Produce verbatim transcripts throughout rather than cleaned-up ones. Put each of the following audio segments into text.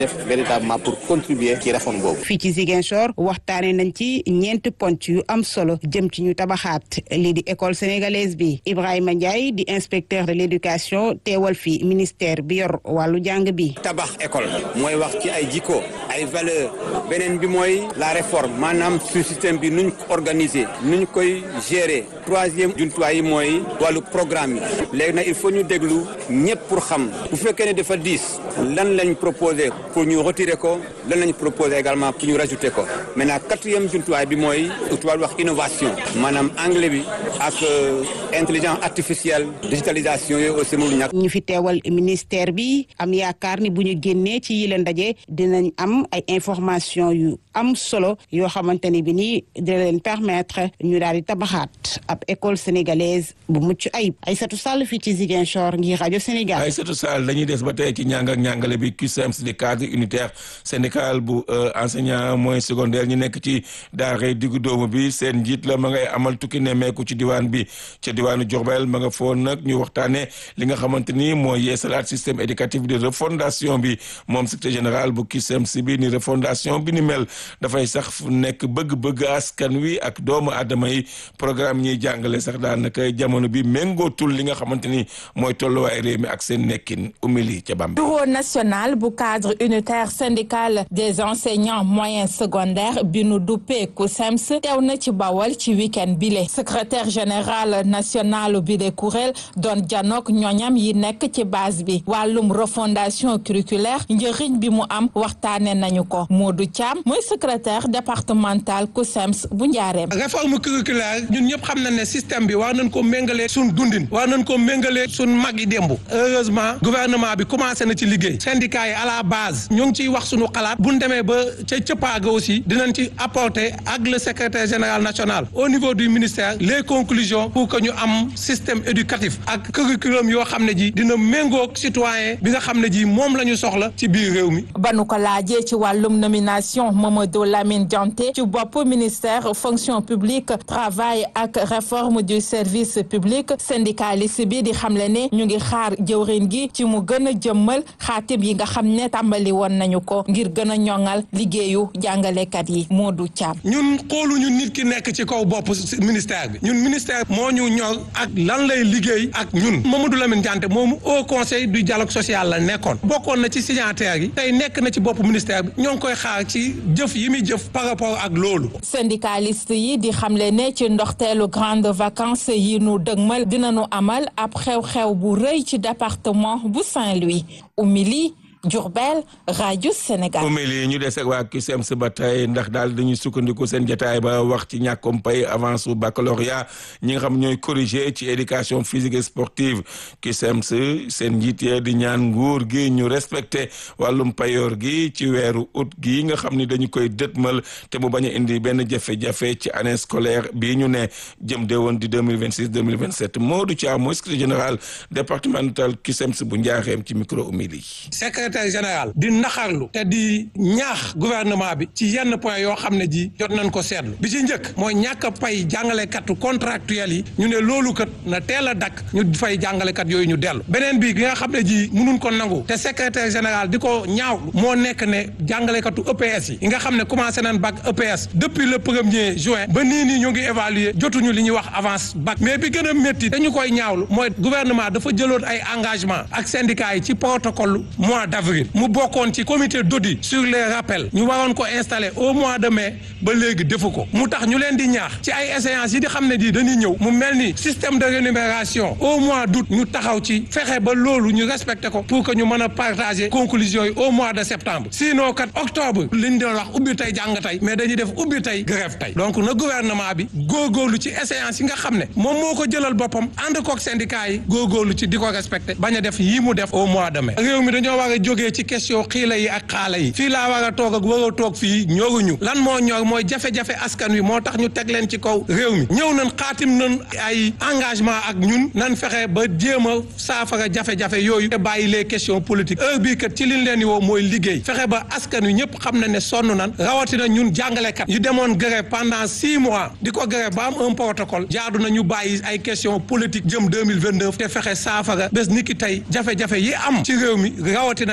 def véritablement pour contribuer ci réforme boobu. fii ci Ziguinchor waxtaane nañ ci ñeent ponc yu am solo jëm ci ñu tabaxaat lii di école sénégalaise bi Ibrahima Ndiaye di inspecteur de l'éducation teewal fi ministère bi yor wàllu jàng bi. tabax école mooy wax ci ay jikko ay valeur beneen bi mooy la réforme maanaam su système bi nuñ ko organiser nuñ koy gérer troisième jumtuwaay yi mooy wàllu programme yi léegi nag il faut ñu déglu ñëpp pour xam bu fekkee ne dafa diis lan lañ proposé pour ñu retirer ko lan lañ proposé également pour ñu rajouter ko maintenant quatrième jumtuwaay bi mooy tubaab wax innovation maanaam anglais bi ak intelligence artificielle digitalisation yooyu aussi mënul ñàkk. ñu fi teewal ministère bi am yaakaar ni bu ñu génnee ci yile ndaje dinañ am ay information yu am solo yoo xamante ni bi nii dina leen permettre ñu daal di tabaxaat ab école sénégalaise bu mucc ayib. Aïssatou Sall fii ci Ziguinchor ngir rajo Sénégal. Aïssatou Sall dañuy des ba tey ci njàng ak njàngale bi C U S E M S di cadre unitaire syndical bu enseignant moyen secondaire ñu nekk ci daara diggu doomu bi seen njiit la ma ngay amal tukki nemmeeku ci diwaan bi ca diwaanu Diourbel ma nga foon nag ñu waxtaanee li nga xamante ni mooy yeesalaat système éducatif de refondation bi moom secrétaire général bu C U S E M S bi ni refondation bi ni mel dafay sax nekk bëgg-bëgg askan wi ak doomu aadama yi programme ñuy jàngale sax daanaka jamono bi méngootul li nga xamante ni mooy tolluwaay réew mi ak seen nekkin umili ca Bambey. Bureau national bu cadre unitaire syndical des enseignants moyens secondaires bi nu duppee C U S E M S teew na ci Bawol ci week-end bile secrétaire général national bi de kuréel doon janook ñoñam yi nekk ci base bi wàllum refondation curriculaire njëriñ bi mu am waxtaane nañu ko Modou Thiam mooy secrétaire départemental C U S E M S bu Njaareem. réforme curriculaire ñun ñëpp xam nañ ne système bi war nañ ko méngalee suñ dundin war nañ ko méngalee suñ mag yi démb heureusement gouvernement bi commencé na ci liggéey syndicat yi à la base ñu ngi ciy wax suñu xalaat buñ demee ba ca cëppaaga aussi dinañ ci apporter ak le secrétaire général national au niveau du ministère les conclusions pour que ñu am système éducatif ak curriculum yoo xam ne ji dina méngoog citoyen bi nga xam ne ji moom la ñu soxla ci biir réew mi. ba nu ko laajee ci wàllum nomination Mamadou Lamine Dianté ci bopp ministère fonction publique travail ak réforme du service public syndicaliste bi di xamle ne ñu ngi xaar jëwriñ gi ci mu gën a jëmmal xaatim yi nga xam ne tàmbali woon nañu ko ngir gën a ñoŋal liggéeyu jàngalekat yi Modou Thiam. ñun xooluñu nit ki nekk ci kaw bopp ministère bi ñun ministère moo ñu ñor ak lan lay liggéey ak ñun Mamadou Lamine Dianté moom au conseil du dialogue social la nekkoon bokkoon na ci signataires yi tey nekk na ci bopp ministère bi ñoo ngi koy xaar ci jëf yi muy jëf par rapport ak loolu. syndicaliste yi di xamle ne ci ndoxteelu grande vacances yi nu dëgmal dinañu amal ab xew-xew bu rëy ci département bu Saint-Louis Oumy Diourbel rajo Sénégal. Oumy ñu des ak waa C U S E M S ba tey ndax daal dañuy sukkandiku seen jotaay ba wax ci ñàkkum pay avance su baccalauréat ñi nga xam ñooy corriger ci éducation physique et sportive C U S E M S seen njiit ya di ñaan nguur gi ñu respecté wàllum payoor gi ci weeru août gi nga xam ni dañu koy dëtmal te mu bañ a indi benn jafe-jafe ci année scolaire bii ñu ne jëm de woon di deux mille vingt six deux mille vingt sept Modou Thiam mooy secrétaire général départemental C U S E M S bu Njaaxeem ci micro Oumy. secrétaire général di naxarlu te di ñaax gouvernement bi ci yenn point yoo xam ne ji jot nañ ko seetlu bi ci njëkk mooy ñàkk a pay jàngalekatu contractuels yi ñu ne loolu kat na teel a dakk ñu fay jàngalekat yooyu ñu dellu beneen bi gi nga xam ne ji mënuñ ko nangu te secrétaire général di ko ñaawlu moo nekk ne jàngalekatu E P S yi yi nga xam ne commencé nañ bac E P S depuis le premier juin ba nii nii ñu ngi évaluer jotuñu li ñuy wax avance bac mais bi gën a métti dañu koy ñaawlu mooy gouvernement dafa jëloon ay engagement ak syndicats yi ci protocole mois d'avril mu bokkoon ci comité d'audit sur les rappels ñu waroon ko installer au mois de mai ba léegi defu ko mu tax ñu leen di ñaax ci ay échéances yi di xam ne di dañuy ñëw mu mel ni système de rémunération au mois d'août ñu taxaw ci fexe ba loolu ñu respecté ko pour que ñu mën a partager conclusions yi au mois de septembre sinon kat octobre liñ doon wax ubbi tey jàng tey mais dañuy def ubbi tey grève tey donc na gouvernement bi góorgóorlu ci échéances yi nga xam ne moom moo ko jëlal boppam ànd koog syndicat yi góorgóorlu ci di ko respecté bañ a def yii mu def au mois de mai réew mi dañoo war a jógee ci question xiila yi ak xaala yi fii laa war a toog ak war a toog fii ñoruñu lan moo ñor mooy jafe-jafe askan wi moo tax ñu teg leen ci kaw réew mi ñëw nañ xaatim nañ ay engagement ak ñun nan fexe ba jéem a saafara jafe-jafe yooyu te bàyyi les questions politiques heure bii kat ci liñ leen di woo mooy liggéey fexe ba askan wi ñëpp xam na ne sonn nan rawatina ñun jàngalekat yu demoon grève pendant six mois di ko grève ba am un protocole jaadu na ñu bàyyi ay questions politiques jëm deux mille vingt-neuf te fexe saafara bés ni ki tey jafe-jafe yi am ci réew mi rawatina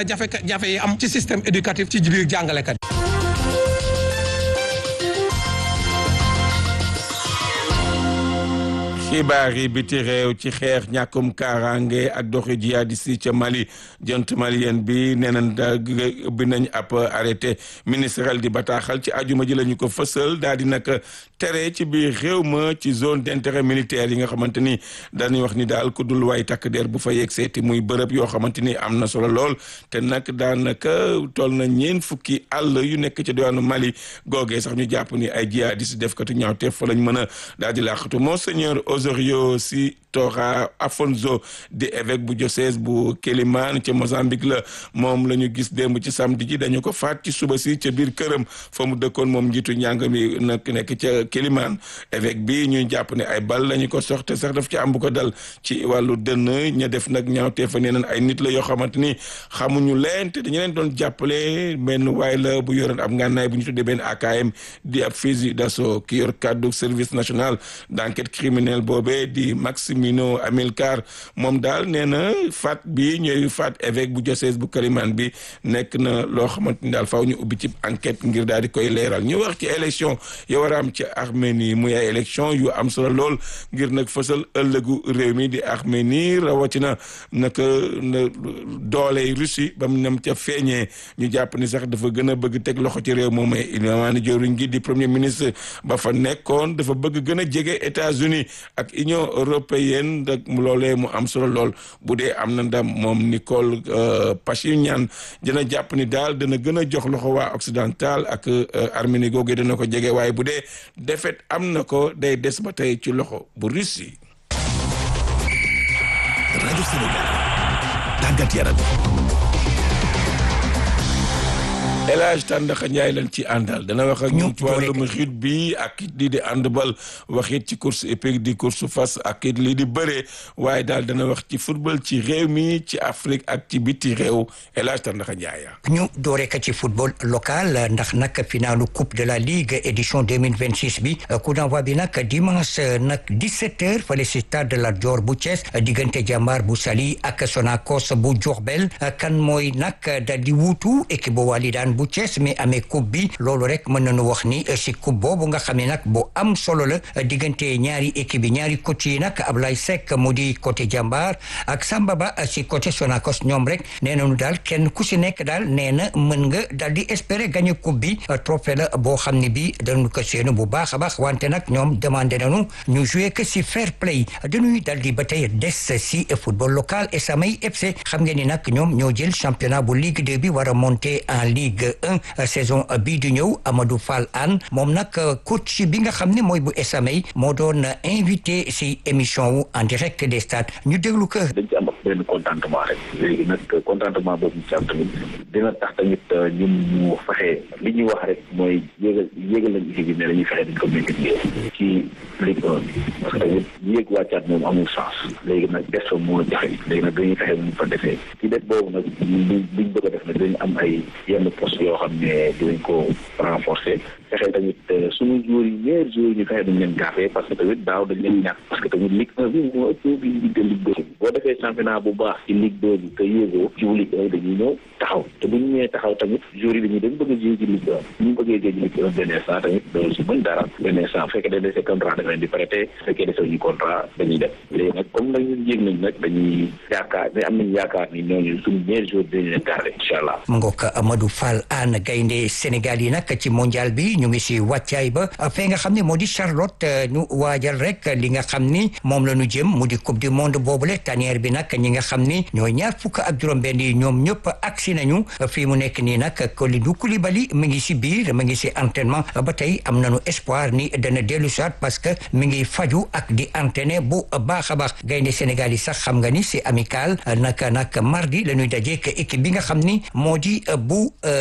jafe-jafe yi am ci système éducatif ci biir jàngalekat yi. xibaar yi biti réew ci xeex ñàkkum kaaraange ak doxi jihadiste yi ca Mali jant malien bi nee nañ da bi nañ ab arrêté ministériel di bataaxal ci ajuma ji la ñu ko fësal daal di nag tere ci biir réew ma ci zone d'intérêt militaire yi nga xamante ni dañuy wax ni daal ku dul waay takk der bu fa yegg seeti muy bërëb yoo xamante ni am na solo lool te nag daanaka toll na ñeen fukki àll yu nekk ci diwaanu Mali googee sax ñu jàpp ni ay jihadiste defkatu ñaawteef fa lañ mën a daal di làqatu monseigneur Osorio si Tora Afonso di évêque bu diocèse bu Kélimane ca Mozambique la moom la ñu gis démb ci samedi ji dañu ko faat ci suba si ca biir këram fa mu dëkkoon moom njiitu njàng mi nag nekk ca Kélimane évêque bi ñuy jàpp ne ay bal lañu ko soxte sax daf ci am bu ko dal ci wàllu dënn ña def nag ñaawtee fa nee nañ ay nit la yoo xamante ni xamuñu leen te dañu leen doon jàppale benn waay la bu yoroon ab ngànnaay bu ñu tuddee benn A K M di ab fusil d'assaut ki yor kàddu service national d'enquête criminelle boobee di Maximino Amilcar moom daal nee na faat bi ñooy faat évêque bu diocèse bu Kélimane bi nekk na loo xamante ni daal faaw ñu ubbi ci enquête ngir daal di koy leeral ñu wax ci élection yo war a am ci Arménie muy ay élection yu am solo lool ngir nag fësal ëllëgu réew mi di Arménie rawatina nag doole Russie ba mu nem ca feeñee ñu jàpp ni sax dafa gën a bëgg teg loxo ci réew moom Iliman Diori gi di premier ministre ba fa nekkoon dafa bëgg gën a jege États-Unis ak Union européenne dak loolee mu am solo lool bu dee am na ndam moom Nicole Pachinian dina jàpp ni daal dana gën a jox loxo waa occidental ak Arménie googu dana ko jege waaye bu dee défaite am na ko day des ba tey ci loxo bu Russie. rajo Sénégal tàggat yaram. El Hadj Tandakha Ndiaye lañ ci àndal dana wax ak ñun ci wàllum rugby ak lii di handball wax it ci course épique di course fas ak it lii di bëree waaye daal dana wax ci football ci réew mi ci Afrique ak ci biti réew El Hadj Tandakha Ndiaye. ñu doore ka ci football local ndax nag finalu coupe de la ligue édition deux mille vingt six bi coup d'envoi bi nag dimanche nag dix-sept heures fële si stade Lat Dior bu Thiès diggante Jàmbaar bu Saly ak Sonacos bu Diourbel kan mooy nag dal di wuutu équipe bu Walidane bu Thiès mi amee coupe bi loolu rek mën nañu wax ni si coupe boobu nga xam ne nag bu am solo la diggante ñaari équipe yi ñaari coach yi nag Ablaye Seck mu di côté Jàmbaar ak Samba Ba si côté Sonacos ñoom rek nee nañu daal kenn ku si nekk daal nee na mën nga daal di espérer gagner coupe bi trophée la boo xam ne bi dañu ko seenu bu baax a baax wante nag ñoom demandé nañu ñu jouer que si fair play dañuy daal di ba tey des si football local et Samay F C xam ngeen ni nag ñoom ñoo jël championnat bu Ligue deux bi war a monter en Ligue un saison bii di ñëw Amadou Fall Anne moom nag coach bi nga xam ne mooy bu Samay moo doon invité si émission wu en direct des stades ñu déglu ko. dañ ci am benn contentement rek léegi nag contentement boobu ci am tamit dina tax tamit ñun ñu fexe li ñuy wax rek mooy yéegal yéegal lañ équipe bi ne dañuy fexe dañ ko maintenir ci Ligue un bi parce que tamit yéeg wàccaat moom amul sens léegi nag des fa moo jafe léegi nag dañuy fexe ñu fa defee ci des boobu nag liñ liñ bëgg a def nag dañu am ay yenn poste yoo xam ne dinañ ko renforcer fexe tamit suñu joueurs yi meilleurs joueurs yi ñu fexe dañ leen garder parce que tamit daaw dañ leen ñàkk parce que tamit Ligue un bi moo ëpp bi Ligue Ligue deux bi boo defee championnat bu baax ci Ligue deux bi te yéegoo ci Ligue un dañuy ñëw taxaw te bu ñu ñëwee taxaw tamit joueurs yi dañuy dañ bëgg a jouer ci Ligue un ñu bëggee jouer ci Ligue un benn instant tamit doo si mën dara benn instant bu fekkee dañ dese contrat dañ leen di prêter bu fekkee dese ñu contrat dañuy def léegi nag comme nag ñun yéeg nañ nag dañuy yaakaar ne am nañ yaakaar ni ñooñu suñu meilleurs joueurs dañu leen garder incha allah. mu ngoog Amadou Fall Anne gaynde Sénégal yi nag ci mondial bi ñu ngi si wàccaay ba fee nga xam ne moo di Charlotte ñu waajal rek li nga xam ni moom la ñu jëm mu di coupe du monde boobule tanière bi nag ñi nga xam ni ñooy ñaar fukk ak juróom-benn yi ñoom ñëpp agsi nañu fii mu nekk nii nag Kalidou Koulibaly mi ngi si biir mi ngi si entraînement ba tey am nañu espoir ni dana dellu soit parce que mi ngi faju ak di entraîner bu baax a baax gaynde Sénégal yi sax xam nga ni c'est amical naka nag mardi la ñuy dajeek équipe bi nga xam ni moo di bu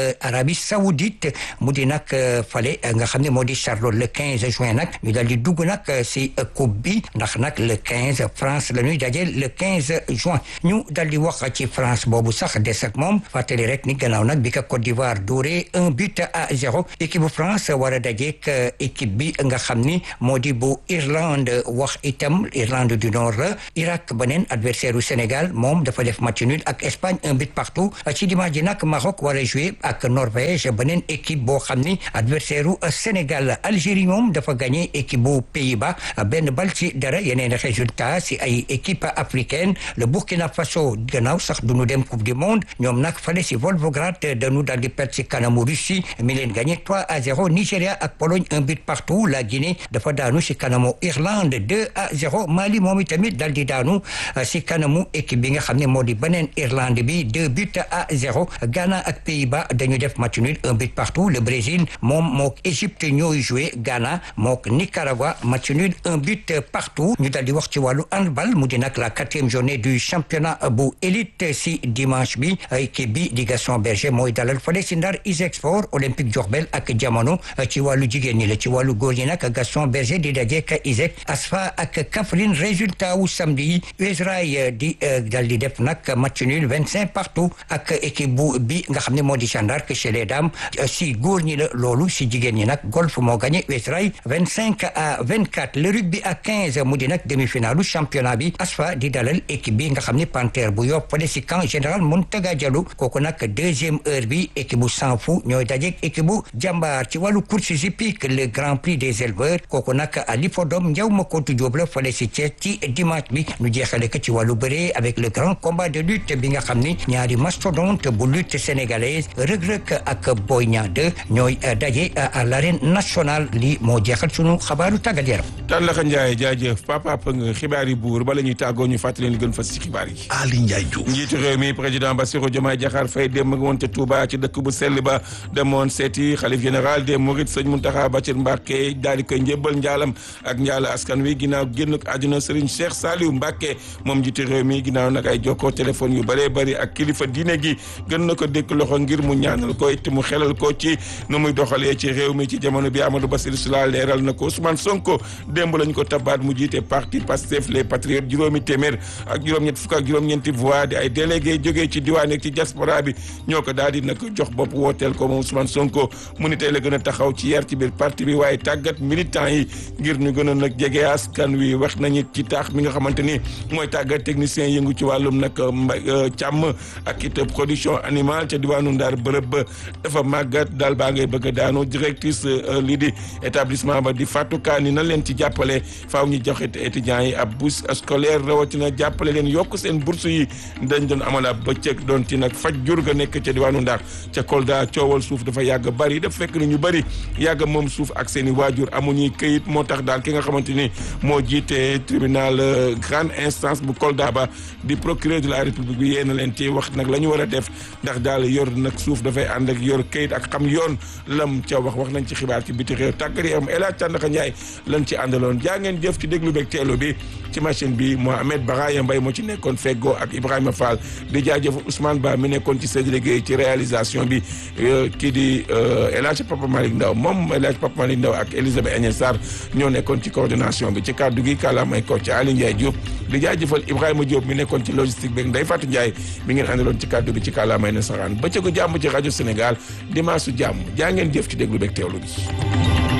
Arabie Saoudite mu di nag fale nga xam ne moo di Charlotte le quinze juin nag ñu daal di dugg nag si coupe bi ndax nag le quinze France la ñuy daje le quinze juin ñu daal di wax ci France boobu sax des ak moom fàttali rek ni gannaaw nag bi ka Côte d'Ivoire dóoree un but à zéro équipe bu France war a dajeek équipe bi nga xam ni moo di bu Irlande wax itam Irlande du Nord la Irak beneen adversaire u Sénégal moom dafa def match nul ak Espagne un but partout ci dimanche ji nag Maroc war a jouer ak Norvège beneen équipe boo xam ni adversaire u Sénégal Algérie moom dafa gagné équipe bu Pays-Bas benn bal ci dara yeneen résultat si ay équipe africaine le Burkina Faso gannaaw sax du ñu dem coupe du monde ñoom nag fale si Volgograd dañu daal di perte si kanamu Russie mi leen gagné trois à zéro Nigéria ak Pologne un but partout la Guinée dafa daanu si kanamu Irlande deux à zéro Mali moom itamit daal di daanu si kanamu équipe bi nga xam ne moo di beneen Irlande bi deux buts à zéro Ghana ak Pays-Bas dañu def match nul un but partout le Brésil moom mook Égypte ñooy joué Ghana mook Nicaragua match nul un but partout ñu daal di wax ci wàllu handball mu di nag la quatrième journée du championnat bu élite si dimanche bi équipe bi di Gaston Berger mooy dalal fale si Ndar Iseg Sport Olympique Diourbel ak Jamono ci wàllu jigéen ñi la ci wàllu góor ñi nag Gaston Berger di daje ak Iseg Asfa ak Kaffrine résultat wu samedi yi U S Rail di dal di def nag match nul vingt-cinq partout ak équipe bu bi nga xam ne moo di Jeanne d'Arc chez les dames si góor ñi la loolu si jigéen ñi nag golf moo gagné U S Rail vingt-cinq à vingt-quatre le rugby à quinze mu di nag demi-finalu championnat bi Asfa di dalal équipe bi nga xam ne Panthère bu Yoff fale si camp général Mountaga Diallo kooku nag deuxième heure bi équipe bu Sanfou ñooy dajeek équipe bu Jambar ci wàllu course hippique le grand prix des éleveurs kooku nag à l'hippodrome Ndiaw Makoto Diop la fale si Thiès ci dimanche bi ñu jeexale ko ci wàllu bëree avec le grand combat de lutte bi nga xam ni ñaari mastodonte bu lutte sénégalaise Reug-Reug ak Boy Niang deux ñooy daje à l'arène nationale li moo jeexal sunu xabaaru tàggat yaram. Tàllaxa Ndiaye jaajëf papa nga xibaar yi buur bala ñuy tàggoo ñu fàttali leen li gën fas ci xibaar yi. Ali Ndiaye Diouf. njiitu réew mi président Bassirou Diomaye Diakhar Faye dem nga woon ca Touba ci dëkk bu sell ba demoon seeti xalif général des Mourides sëñ Mountakha Bassirou Mbacké daal di koy njëbbal njaalam ak njaala askan wi ginnaaw génn àdduna Serigne Cheikh Saliou Mbacké moom njiitu réew mi ginnaaw nag ay jokkoo téléphone yu bëree bëri ak kilifa diine gi gën na ko dékk loxo ngir mu ñaanal ko it mu xelal ko ci nu muy doxalee ci réew mi ci jamono bi Amadou Bassirou Sylla leeral na ko Ousmane Sonko démb lañ ko tabaat mu jiite parti Pastef les patriotes juróomi téeméer ak juróom-ñett fukk ak juróom-ñeenti voix di ay délégué jógee ci diwaan ak ci diaspora bi ñoo ko daal di nag jox bopp wooteel ko moom Ousmane Sonko mu ni tey la gën a taxaw ci yar ci biir parti bi waaye tàggat militant yi ngir ñu gën a nag jege askan wi wax nañu ci taax mi nga xamante ni mooy tàggat technicien yëngu ci wàllum nag mbay càmm ak it production animale ca diwaanu Ndar bërëb ba dafa màggat daal baa ngay bëgg a daanu directrice lii di établissement ba di Fatou Kani nan leen ci jàppale faaw ñu joxe étudiants yi ab bourse scolaire rawatina jàppale leen yokk seen bourse yi dañ doon amal ab bëccëg doon ci nag faj jur ga nekk ca diwaanu Ndar ca Kolda coowal suuf dafa yàgg bari dafa fekk ni ñu bari yàgg moom suuf ak seen i waajur amuñuy këyit moo tax daal ki nga xamante ni moo jiite tribunal grande instance bu Kolda ba di procureur de la république bi yéena leen ci wax nag la ñu war a def ndax daal yor nag suuf dafay ànd ak yor këyit ak xam yoon lam ca wax wax nañ ci xibaar ci biti réew tàggat yaram El Hadj Tandaka Ndiaye lan ci àndaloon jaa ngeen jëf ci déglu beeg teelu bi ci machine bi Mohamed Baraya Mbaye moo ci nekkoon feggoo ak Ibrahima Fall di jaajëf Ousmane Ba mi nekkoon ci seen liggéey ci réalisation bi kii di El Hadj Papa Malick Ndaw moom El Hadj Papa Malick Ndaw ak Elisabeth Agnès Sarr ñoo nekkoon ci coordination bi ci kàddu gi kàllaamay ko ci Ali Ndiaye Diop di jaajëfal Ibrahima Diop mi nekkoon ci logistique beeg Ndeye Fatou Ndiaye mi ngeen àndaloon ci kàddu gi ci kàllaamay nasaraan bëccëgu jàmm ci rajo Sénégal dimanche su jàmm jaa ngeen jëf ci déglu beeg teewlu bi